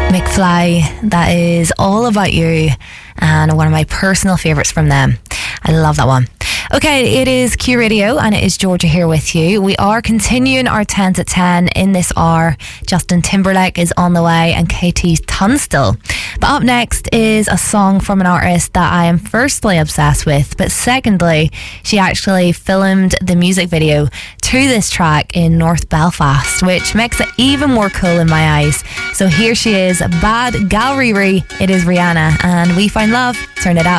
McFly, that is All About You, and one of my personal favourites from them. I love that one. Okay, it is Q Radio and it is Georgia here with you. We are continuing our 10 to 10 in this hour. Justin Timberlake is on the way and KT's Tunstall. But up next is a song from an artist that I am firstly obsessed with, but secondly, she actually filmed the music video to this track in North Belfast, which makes it even more cool in my eyes. So here she is, Bad Gal Riri. It is Rihanna and We Find Love. Turn it up.